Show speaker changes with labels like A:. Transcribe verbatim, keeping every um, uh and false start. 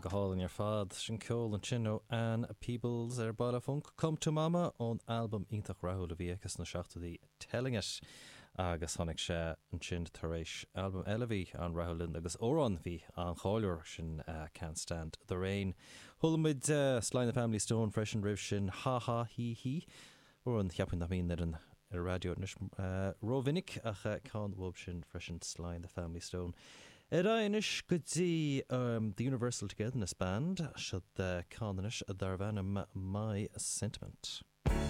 A: go hálan ar fad sin ceol an sinó an Peebles ar bala funk Come to Mama ón album ítach rahul a bhí agus na seachtaí Telling-it agus tháinig sé an sin taréis album eile bhí an rahulin agus órán bhí an cháileoir sin uh, Can't Stand the Rain. Thulamid uh, Sly and the Family Stone freisin ribh sin Ha Ha Hi Hi ó an cheapin na mín ar an ar radio uh, Rovinnic ach uh, cá bhób sin freisin Sly and the Family Stone. Erainis go dtí um, the Universal Togetherness Band should the uh, cánanis a darvanam My Sentiment.